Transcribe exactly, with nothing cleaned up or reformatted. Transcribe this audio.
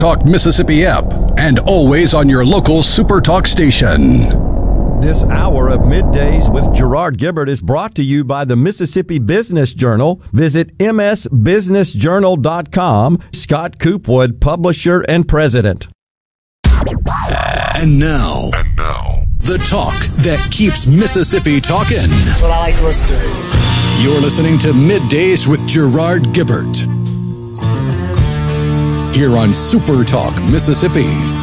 Talk Mississippi app and always on your local Super Talk station. This hour of Middays with Gerard Gibert is brought to you by the Mississippi Business Journal. Visit m s business journal dot com. Scott Coopwood, publisher and president. And now, and now, the talk that keeps Mississippi talking. That's what I like to listen to. You're listening to Middays with Gerard Gibert here on Super Talk Mississippi.